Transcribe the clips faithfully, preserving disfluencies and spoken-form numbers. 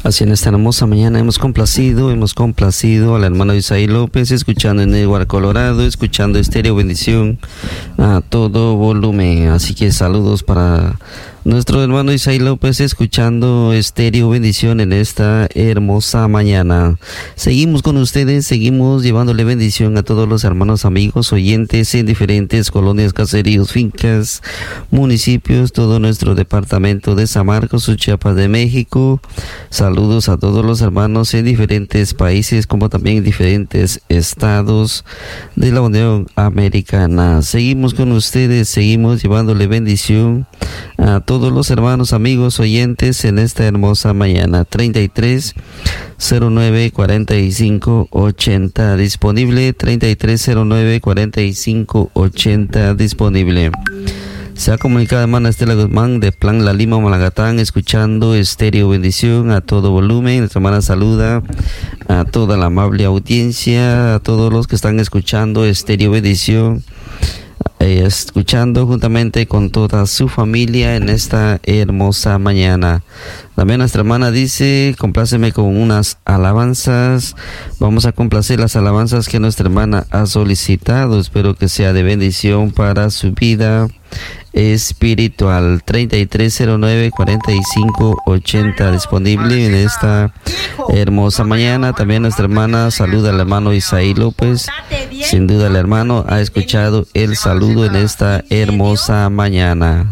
Así en esta hermosa mañana hemos complacido, hemos complacido al hermano Isaí López, escuchando en Edward, Colorado, escuchando Estéreo Bendición a todo volumen. Así que saludos para nuestro hermano Isaí López, escuchando Estéreo Bendición en esta hermosa mañana. Seguimos con ustedes, seguimos llevándole bendición a todos los hermanos, amigos, oyentes en diferentes colonias, caseríos, fincas, municipios, todo nuestro departamento de San Marcos, Chiapas de México. Saludos a todos los hermanos en diferentes países, como también en diferentes estados de la Unión Americana. Seguimos con ustedes, seguimos llevándole bendición a todos los hermanos, amigos, oyentes en esta hermosa mañana. Treinta y tres cero nueve cuarenta y cinco ochenta disponible. Treinta y tres cero nueve cuarenta y cinco ochenta disponible. Se ha comunicado hermana Estela Guzmán de Plan La Lima, Malagatán, escuchando Estéreo Bendición a todo volumen. Nuestra hermana saluda a toda la amable audiencia, a todos los que están escuchando Estéreo Bendición, eh, escuchando juntamente con toda su familia en esta hermosa mañana. También nuestra hermana dice, compláceme con unas alabanzas. Vamos a complacer las alabanzas que nuestra hermana ha solicitado. Espero que sea de bendición para su vida espiritual. Treinta y tres cero nueve cuarenta y cinco ochenta disponible en esta hermosa mañana. También nuestra hermana saluda al hermano Isaí López. Sin duda el hermano ha escuchado el saludo en esta hermosa mañana.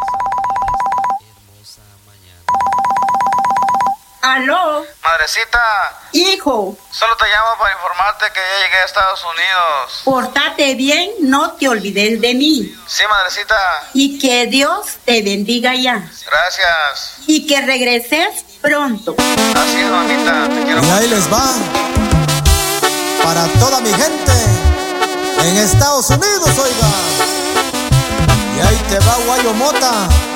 Aló. Madrecita. Hijo. Solo te llamo para informarte que ya llegué a Estados Unidos. Pórtate bien, no te olvides de mí. Sí, madrecita. Y que Dios te bendiga ya. Gracias. Y que regreses pronto. Así es, mamita. Te quiero y mucho. ahí les va. Para toda mi gente en Estados Unidos, oiga. Y ahí te va Guayo Mota.